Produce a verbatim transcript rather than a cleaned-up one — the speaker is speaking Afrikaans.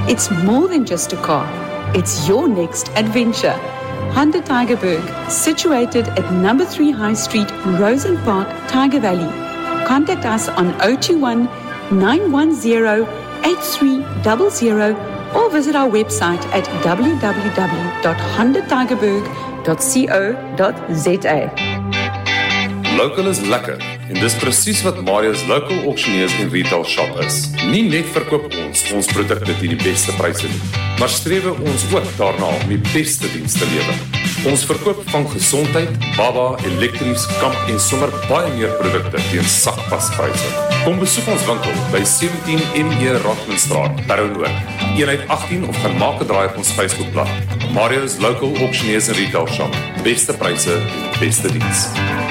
It's more than just a car. It's your next adventure. Honda Tigerberg, situated at number three High Street, Rosen Park, Tiger Valley. Contact us on zero two one, nine one zero, eight three zero zero or visit our website at w w w dot honda tigerberg dot co dot z a. Local is lekker en dis presies wat Marius Local Auctioneers en Retail Shop is. Nie net verkoop ons ons produkte teen die beste pryse nie, maar strewe ons ook daarna om die beste diens te lewer. Ons verkoop van gesondheid, baba, elektries, kamp en sommer baie meer produkte teen sakpaspryse. Kom besoek ons winkel by sewentien M E Rockmanstraat, Paronoord, eenheid agttien of gaan maak 'n draai op ons Facebookblad. Marius Local Auctioneers en Retail Shop. Beste pryse, beste diens.